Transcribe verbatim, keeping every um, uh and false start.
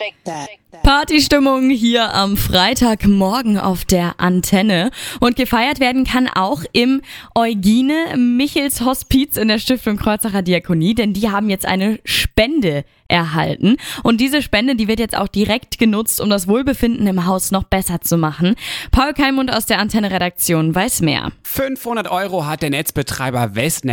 Partystimmung hier am Freitagmorgen auf der Antenne. Und gefeiert werden kann auch im Eugine Michels Hospiz in der Stiftung Kreuzacher Diakonie, denn die haben jetzt eine Spende erhalten. Und diese Spende, die wird jetzt auch direkt genutzt, um das Wohlbefinden im Haus noch besser zu machen. Paul Keimund aus der Antenne-Redaktion weiß mehr. fünfhundert Euro hat der Netzbetreiber Westnet